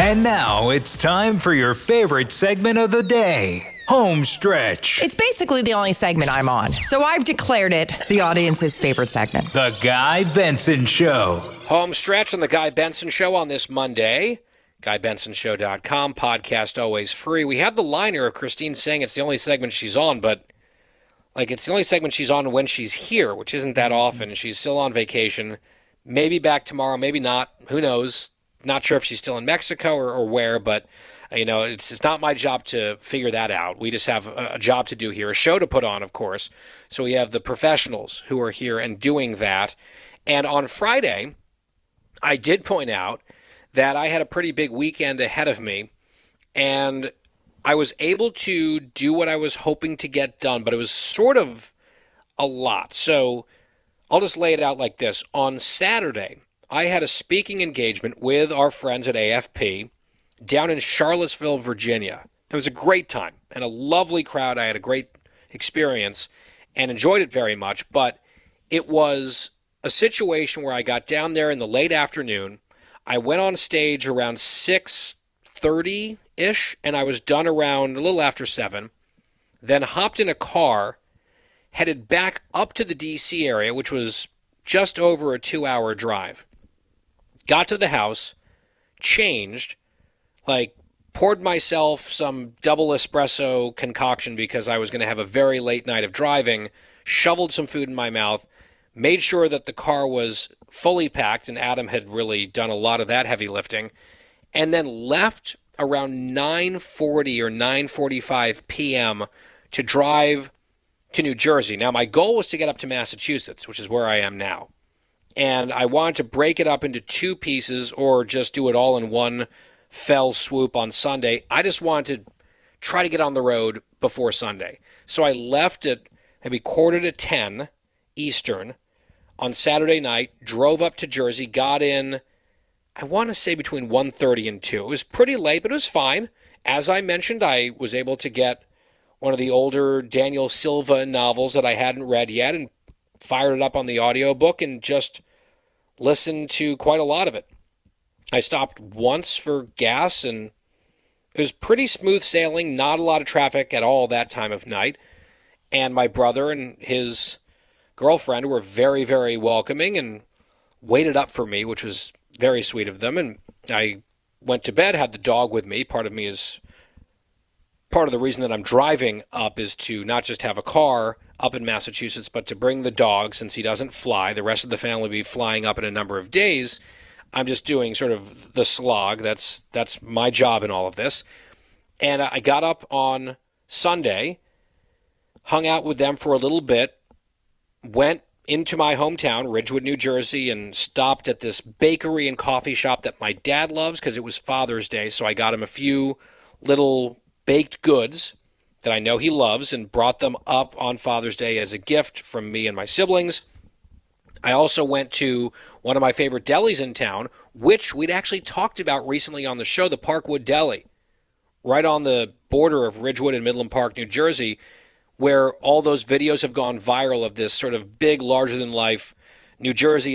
And now it's time for your favorite segment of the day, Home Stretch. It's basically the only segment I'm on, so I've declared it the audience's favorite segment. The Guy Benson Show. Home Stretch on The Guy Benson Show on this Monday. GuyBensonShow.com, podcast always free. We have the liner of Christine saying it's the only segment she's on, but it's the only segment she's on when she's here, which isn't that often. She's still on vacation. Maybe back tomorrow, maybe not. Who knows? Not sure if she's still in Mexico or where, but it's not my job to figure that out. We just have a job to do here, a show to put on, of course. So we have the professionals who are here and doing that. And on Friday, I did point out that I had a pretty big weekend ahead of me, and I was able to do what I was hoping to get done, but it was sort of a lot. So I'll just lay it out like this. On Saturday, I had a speaking engagement with our friends at AFP down in Charlottesville, Virginia. It was a great time and a lovely crowd. I had a great experience and enjoyed it very much, but it was a situation where I got down there in the late afternoon. I went on stage around 6:30-ish, and I was done around a little after 7, then hopped in a car, headed back up to the D.C. area, which was just over a 2-hour drive. Got to the house, changed, poured myself some double espresso concoction because I was going to have a very late night of driving, shoveled some food in my mouth, made sure that the car was fully packed, and Adam had really done a lot of that heavy lifting, and then left around 9:40 or 9:45 p.m. to drive to New Jersey. Now, my goal was to get up to Massachusetts, which is where I am now. And I wanted to break it up into 2 pieces or just do it all in one fell swoop on Sunday. I just wanted to try to get on the road before Sunday. So I left at maybe 9:45 Eastern on Saturday night, drove up to Jersey, got in, I want to say between 1:30 and 2. It was pretty late, but it was fine. As I mentioned, I was able to get one of the older Daniel Silva novels that I hadn't read yet and fired it up on the audiobook and just listened to quite a lot of it. I stopped once for gas, and it was pretty smooth sailing, not a lot of traffic at all that time of night. And my brother and his girlfriend were very, very welcoming and waited up for me, which was very sweet of them. And I went to bed, had the dog with me. Part of the reason that I'm driving up is to not just have a car up in Massachusetts, but to bring the dog, since he doesn't fly. The rest of the family will be flying up in a number of days. I'm just doing sort of the slog. That's my job in all of this. And I got up on Sunday, hung out with them for a little bit, went into my hometown, Ridgewood, New Jersey, and stopped at this bakery and coffee shop that my dad loves because it was Father's Day. So I got him a few little baked goods that I know he loves and brought them up on Father's Day as a gift from me and my siblings. I also went to one of my favorite delis in town, which we'd actually talked about recently on the show, the Parkwood Deli, right on the border of Ridgewood and Midland Park, New Jersey, where all those videos have gone viral of this sort of big, larger-than-life New Jersey